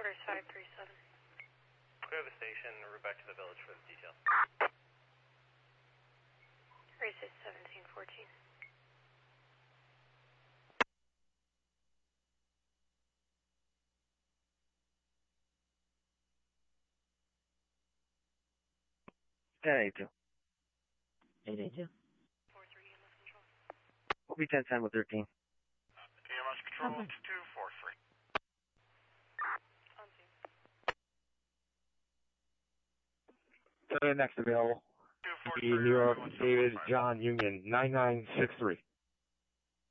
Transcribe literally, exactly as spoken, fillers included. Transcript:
Headquarters five three seven. Clear the station and route back to the village for the detail. Race is seventeen fourteen. ten eighty-two. eight eighty-two. four three E M S control. We'll be ten ten with thirteen. E M S control Okay. to two four three. On scene. Uh, next available. two four The three. New York David John Union nine nine six three.